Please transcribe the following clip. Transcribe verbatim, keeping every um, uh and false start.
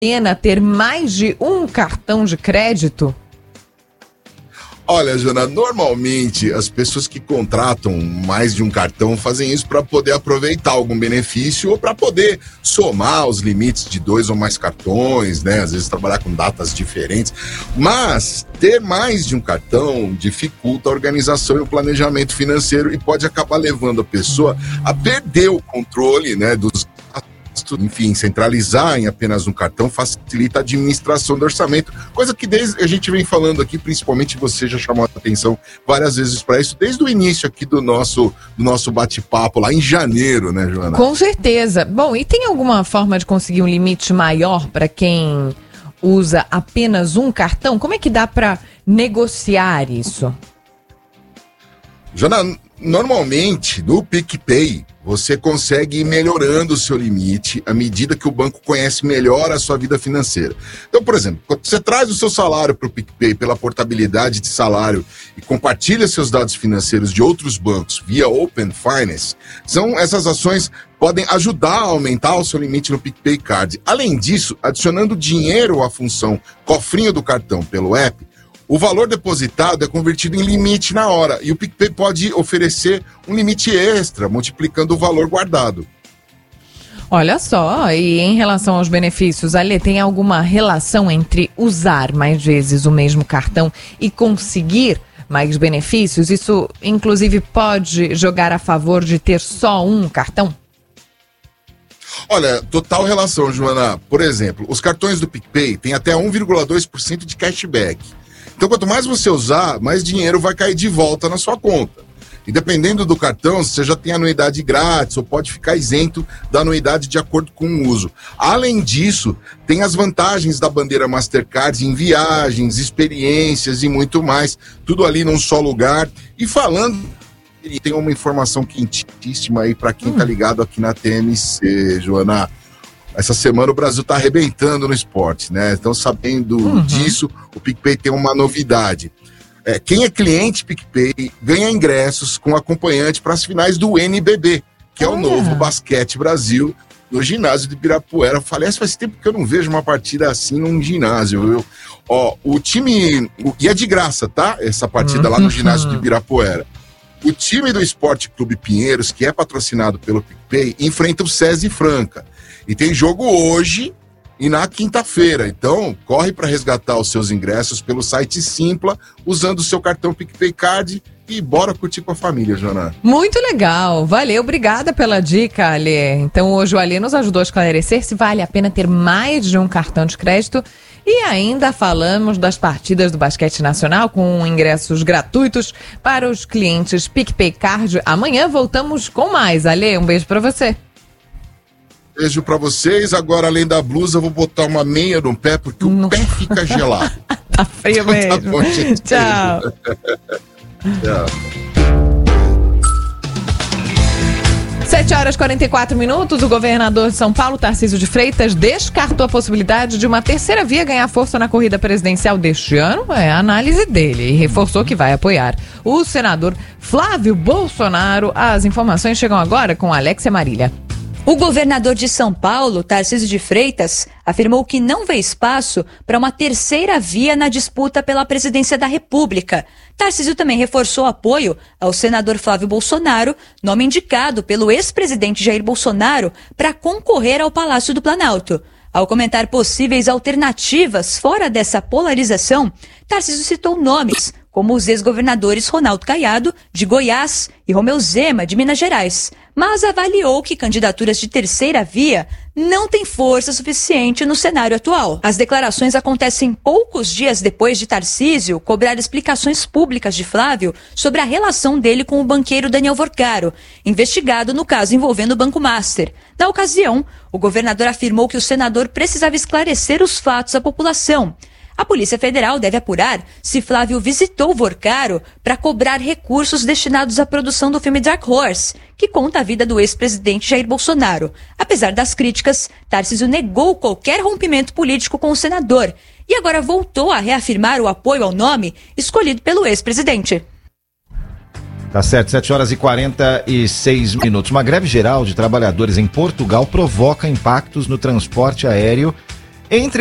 pena ter mais de um cartão de crédito? Olha, Jana, normalmente as pessoas que contratam mais de um cartão fazem isso para poder aproveitar algum benefício ou para poder somar os limites de dois ou mais cartões, né? Às vezes trabalhar com datas diferentes. Mas ter mais de um cartão dificulta a organização e o planejamento financeiro e pode acabar levando a pessoa a perder o controle, né, dos enfim, centralizar em apenas um cartão facilita a administração do orçamento, coisa que desde a gente vem falando aqui, principalmente você já chamou a atenção várias vezes para isso, desde o início aqui do nosso, do nosso bate-papo lá em janeiro, né, Joana? Com certeza. Bom, e tem alguma forma de conseguir um limite maior para quem usa apenas um cartão? Como é que dá para negociar isso? Joana, normalmente no PicPay você consegue ir melhorando o seu limite à medida que o banco conhece melhor a sua vida financeira. Então, por exemplo, quando você traz o seu salário para o PicPay pela portabilidade de salário e compartilha seus dados financeiros de outros bancos via Open Finance, são essas ações podem ajudar a aumentar o seu limite no PicPay Card. Além disso, adicionando dinheiro à função cofrinho do cartão pelo app, o valor depositado é convertido em limite na hora e o PicPay pode oferecer um limite extra, multiplicando o valor guardado. Olha só, e em relação aos benefícios, Ale, tem alguma relação entre usar mais vezes o mesmo cartão e conseguir mais benefícios? Isso, inclusive, pode jogar a favor de ter só um cartão? Olha, total relação, Joana. Por exemplo, os cartões do PicPay têm até um vírgula dois por cento de cashback. Então, quanto mais você usar, mais dinheiro vai cair de volta na sua conta. E dependendo do cartão, você já tem anuidade grátis ou pode ficar isento da anuidade de acordo com o uso. Além disso, tem as vantagens da bandeira Mastercard em viagens, experiências e muito mais. Tudo ali num só lugar. E falando, tem uma informação quentíssima aí para quem tá ligado aqui na T M C, Joana. Essa semana o Brasil está arrebentando no esporte, né? Então, sabendo uhum. disso, o PicPay tem uma novidade. É, quem é cliente PicPay ganha ingressos com acompanhante para as finais do N B B, que é o novo Basquete Brasil, no ginásio de Ibirapuera. Eu falei, faz tempo que eu não vejo uma partida assim num ginásio, viu? Ó, o time... O, e é de graça, tá? Essa partida uhum. lá no ginásio de Ibirapuera. O time do Esporte Clube Pinheiros, que é patrocinado pelo PicPay, enfrenta o SESI Franca. E tem jogo hoje e na quinta-feira. Então, corre para resgatar os seus ingressos pelo site Simpla, usando o seu cartão PicPay Card e bora curtir com a família, Joana. Muito legal. Valeu, obrigada pela dica, Ale. Então, hoje o Ale nos ajudou a esclarecer se vale a pena ter mais de um cartão de crédito. E ainda falamos das partidas do basquete nacional com ingressos gratuitos para os clientes PicPay Card. Amanhã voltamos com mais. Ale, um beijo para você. Beijo pra vocês. Agora, além da blusa, eu vou botar uma meia no pé, porque o pé fica gelado. Tá frio mesmo. Tá bom, gente. Tchau. Tchau. sete horas e quarenta e quatro minutos, o governador de São Paulo, Tarcísio de Freitas, descartou a possibilidade de uma terceira via ganhar força na corrida presidencial deste ano. É a análise dele e reforçou que vai apoiar o senador Flávio Bolsonaro. As informações chegam agora com Alexia Marília. O governador de São Paulo, Tarcísio de Freitas, afirmou que não vê espaço para uma terceira via na disputa pela presidência da República. Tarcísio também reforçou apoio ao senador Flávio Bolsonaro, nome indicado pelo ex-presidente Jair Bolsonaro para concorrer ao Palácio do Planalto. Ao comentar possíveis alternativas fora dessa polarização, Tarcísio citou nomes como os ex-governadores Ronaldo Caiado, de Goiás, e Romeu Zema, de Minas Gerais, mas avaliou que candidaturas de terceira via não têm força suficiente no cenário atual. As declarações acontecem poucos dias depois de Tarcísio cobrar explicações públicas de Flávio sobre a relação dele com o banqueiro Daniel Vorcaro, investigado no caso envolvendo o Banco Master. Na ocasião, o governador afirmou que o senador precisava esclarecer os fatos à população. A Polícia Federal deve apurar se Flávio visitou Vorcaro para cobrar recursos destinados à produção do filme Dark Horse, que conta a vida do ex-presidente Jair Bolsonaro. Apesar das críticas, Tarcísio negou qualquer rompimento político com o senador e agora voltou a reafirmar o apoio ao nome escolhido pelo ex-presidente. Tá certo, sete horas e quarenta e seis minutos. Uma greve geral de trabalhadores em Portugal provoca impactos no transporte aéreo Entre